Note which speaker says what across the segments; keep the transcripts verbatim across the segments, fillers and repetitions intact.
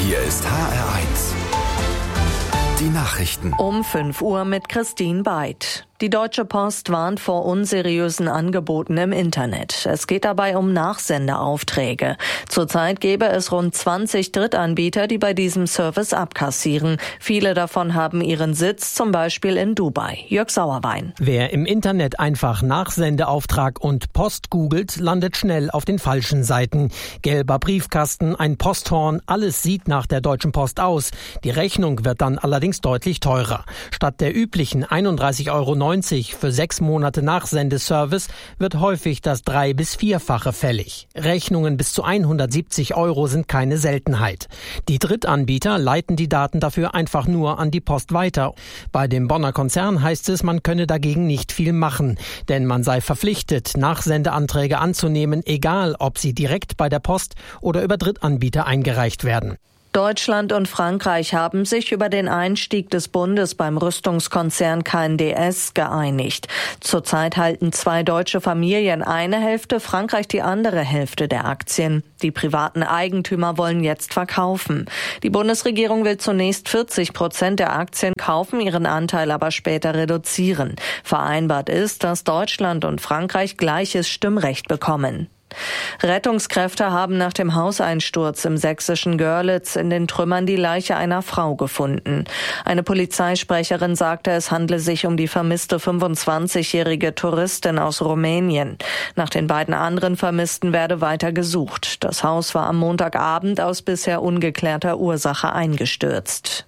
Speaker 1: Hier ist H R eins. Die Nachrichten.
Speaker 2: Um fünf Uhr mit Christine Beid. Die Deutsche Post warnt vor unseriösen Angeboten im Internet. Es geht dabei um Nachsendeaufträge. Zurzeit gäbe es rund zwanzig Drittanbieter, die bei diesem Service abkassieren. Viele davon haben ihren Sitz zum Beispiel in Dubai. Jörg Sauerwein.
Speaker 3: Wer im Internet einfach Nachsendeauftrag und Post googelt, landet schnell auf den falschen Seiten. Gelber Briefkasten, ein Posthorn, alles sieht nach der Deutschen Post aus. Die Rechnung wird dann allerdings deutlich teurer. Statt der üblichen einunddreißig Euro neunzig für sechs Monate Nachsendeservice wird häufig das drei- bis vierfache fällig. Rechnungen bis zu hundertsiebzig Euro sind keine Seltenheit. Die Drittanbieter leiten die Daten dafür einfach nur an die Post weiter. Bei dem Bonner Konzern heißt es, man könne dagegen nicht viel machen, denn man sei verpflichtet, Nachsendeanträge anzunehmen, egal ob sie direkt bei der Post oder über Drittanbieter eingereicht werden.
Speaker 2: Deutschland und Frankreich haben sich über den Einstieg des Bundes beim Rüstungskonzern K N D S geeinigt. Zurzeit halten zwei deutsche Familien eine Hälfte, Frankreich die andere Hälfte der Aktien. Die privaten Eigentümer wollen jetzt verkaufen. Die Bundesregierung will zunächst vierzig Prozent der Aktien kaufen, ihren Anteil aber später reduzieren. Vereinbart ist, dass Deutschland und Frankreich gleiches Stimmrecht bekommen. Rettungskräfte haben nach dem Hauseinsturz im sächsischen Görlitz in den Trümmern die Leiche einer Frau gefunden. Eine Polizeisprecherin sagte, es handle sich um die vermisste fünfundzwanzigjährige Touristin aus Rumänien. Nach den beiden anderen Vermissten werde weiter gesucht. Das Haus war am Montagabend aus bisher ungeklärter Ursache eingestürzt.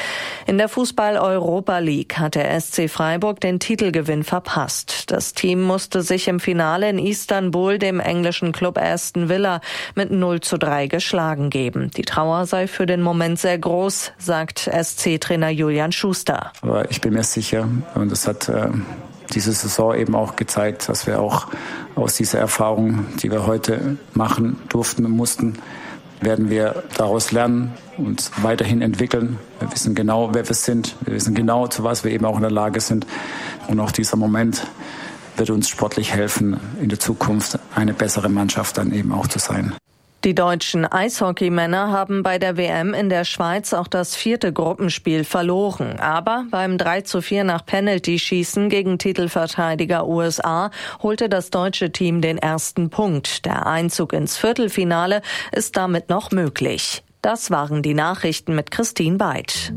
Speaker 2: In der Fußball-Europa League hat der S C Freiburg den Titelgewinn verpasst. Das Team musste sich im Finale in Istanbul dem englischen Club Aston Villa mit null zu drei geschlagen geben. Die Trauer sei für den Moment sehr groß, sagt S C-Trainer Julian Schuster.
Speaker 4: Aber ich bin mir sicher, und das hat äh, diese Saison eben auch gezeigt, dass wir auch aus dieser Erfahrung, die wir heute machen durften und mussten, werden wir daraus lernen und weiterhin entwickeln. Wir wissen genau, wer wir sind. Wir wissen genau, zu was wir eben auch in der Lage sind. Und auch dieser Moment wird uns sportlich helfen, in der Zukunft eine bessere Mannschaft dann eben auch zu sein.
Speaker 2: Die deutschen Eishockeymänner haben bei der W M in der Schweiz auch das vierte Gruppenspiel verloren. Aber beim drei zu vier nach Penalty-Schießen gegen Titelverteidiger U S A holte das deutsche Team den ersten Punkt. Der Einzug ins Viertelfinale ist damit noch möglich. Das waren die Nachrichten mit Christine Beid.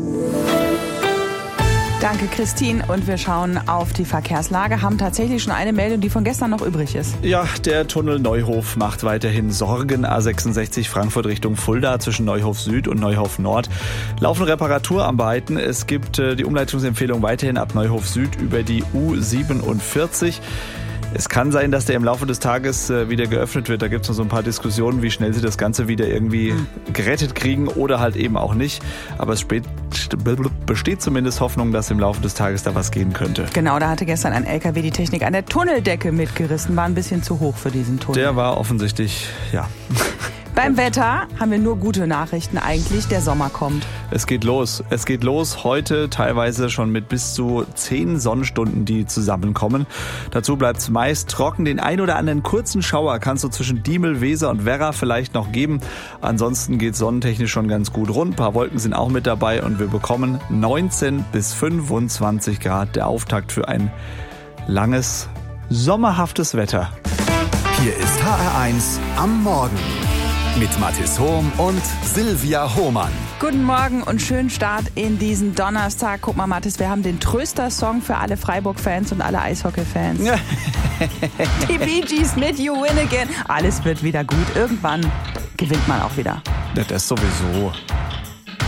Speaker 5: Danke, Christine. Und wir schauen auf die Verkehrslage, haben tatsächlich schon eine Meldung, die von gestern noch übrig ist.
Speaker 6: Ja, der Tunnel Neuhof macht weiterhin Sorgen. A sechsundsechzig Frankfurt Richtung Fulda zwischen Neuhof Süd und Neuhof Nord. Laufen Reparaturarbeiten. Es gibt äh, die Umleitungsempfehlung weiterhin ab Neuhof Süd über die U siebenundvierzig. Es kann sein, dass der im Laufe des Tages äh, wieder geöffnet wird. Da gibt es noch so ein paar Diskussionen, wie schnell sie das Ganze wieder irgendwie gerettet kriegen oder halt eben auch nicht. Aber es spät, besteht zumindest Hoffnung, dass im Laufe des Tages da was gehen könnte.
Speaker 5: Genau, da hatte gestern ein L K W die Technik an der Tunneldecke mitgerissen. War ein bisschen zu hoch für diesen Tunnel.
Speaker 6: Der war offensichtlich, ja...
Speaker 5: Beim Wetter haben wir nur gute Nachrichten eigentlich. Der Sommer kommt.
Speaker 6: Es geht los. Es geht los heute teilweise schon mit bis zu zehn Sonnenstunden, die zusammenkommen. Dazu bleibt es meist trocken. Den ein oder anderen kurzen Schauer kannst du zwischen Diemel, Weser und Werra vielleicht noch geben. Ansonsten geht sonnentechnisch schon ganz gut rund. Ein paar Wolken sind auch mit dabei und wir bekommen neunzehn bis fünfundzwanzig Grad. Der Auftakt für ein langes, sommerhaftes Wetter.
Speaker 1: Hier ist H R eins am Morgen. Mit Mathis Hohm und Silvia Hohmann.
Speaker 5: Guten Morgen und schönen Start in diesen Donnerstag. Guck mal, Mathis, wir haben den Tröster-Song für alle Freiburg-Fans und alle Eishockey-Fans. Die Bee Gees mit You Win Again. Alles wird wieder gut. Irgendwann gewinnt man auch wieder.
Speaker 6: Ja, das sowieso.